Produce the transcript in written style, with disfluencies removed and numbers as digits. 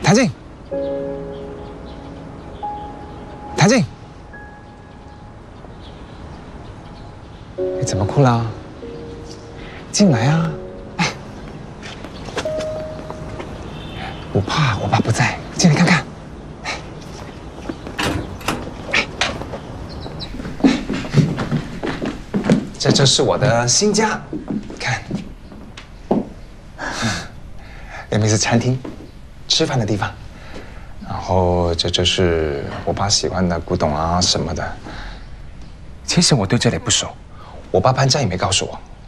谭静，谭静，你怎么哭了？进来啊！哎，不怕，我爸不在，进来看看。这就是我的新家，看，那边是餐厅，吃饭的地方。然后这就是我爸喜欢的古董啊什么的。其实我对这里不熟，我爸搬家也没告诉我。